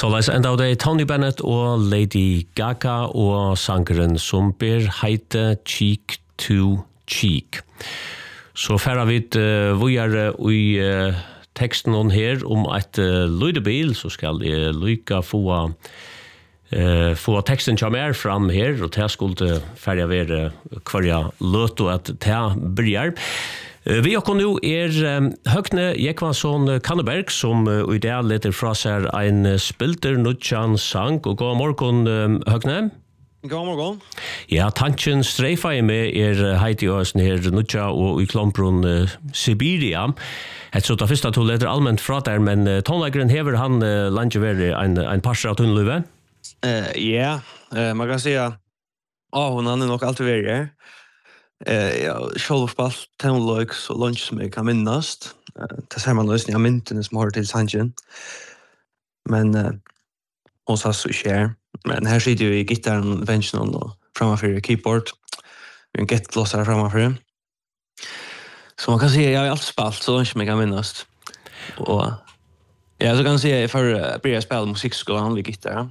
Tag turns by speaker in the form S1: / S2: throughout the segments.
S1: Så la oss enda av det Tony Bennett og Lady Gaga og sangeren som ber heite Cheek to Cheek. Så færa vi vågjere i teksten hon her om et lydebil, så skal jeg lykke få teksten som fram her, og det skulle færre være hver løt og at det bryr. Vi har nu Høgne Jekvason Kanneberg, som i dag leter fra seg en spilter nutjan sang, og god morgen, Høgne.
S2: God morgen.
S1: Ja, tanken streifa med heiti øsen her nutja og i klompron Sibiria. Et så da første to leter allment fra der, men tonleggeren hever han landet være en parser av tunneløve?
S2: Ja, man kan si at hun er nok alltid vært her. Ja, själv spalt tonlöks och lunch som jag kan minnast. Det ser man lösning av myntene som har till sangen. Men hon sa så sker. Men här sitter ju i gitarren, vänchen och framför keyboard. Vi har en getlossare framför. Så man kan säga jag har alltid spalt så lunch som jag kan minnast. Och ja, så kan jag säga jag får börja spela musikskolan vid gitarren.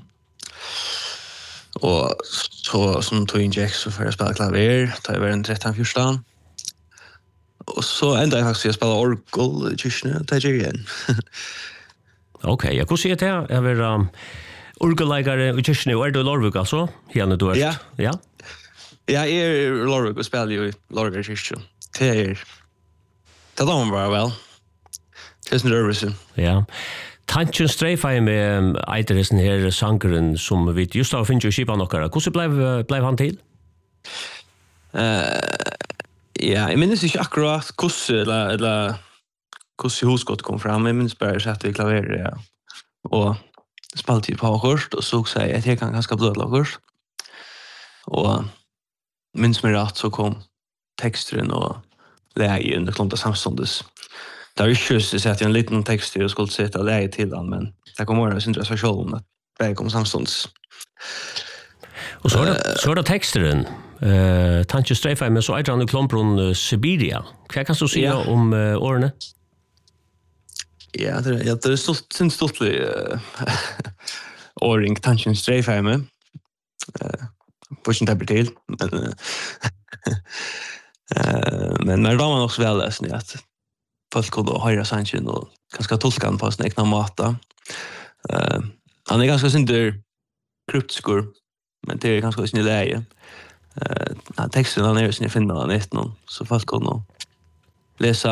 S2: Og så som tog in Jack så får jeg spille klaver, tar jeg være en 13-14. Og så enda jeg faktisk spille orgel i kyrkene, og det gjør jeg igjen.
S1: Ok, jeg kunne si at jeg var orgelleggere i kyrkene, og du i Lorvik altså? Hjemme du
S2: Ja.
S1: Ja,
S2: jeg i Lorvik og spiller jo i Lorvik kyrkene. Det da man bare vel. Det som rørelse.
S1: Ja. Tanken streifa med eiteresen her sangeren som vi just har finnet i skipa nokkara. Hvordan blev han til?
S2: Ja, jeg minnes ikke akkurat hvordan husgått kom fram. Jeg minnes bare satt i klaver, ja. Og spalte på kurs, og så sa jeg at jeg kan ganske blødla kurs. Og minns meg rett så kom teksteren og leie under klonta samståndes. Det var ikke så att jag en liten text och skulle sätta läge till han, men det kommer att synas för själv om att det kommer samstånds.
S1: Och så är det texten. Tanke streifa med så är det klompron Sibiria. Vad kan du säga om årene?
S2: Ja, det är stort åring tanken streifa med. På sin tabel till, men när var man också väl läst att folk kunde höra sanchen och ganska tolka han på sin egna mata. Han är ganska synder kryptskor, men det är ganska sin läge. Texten han är sin finna han ett någon så folk kunde läsa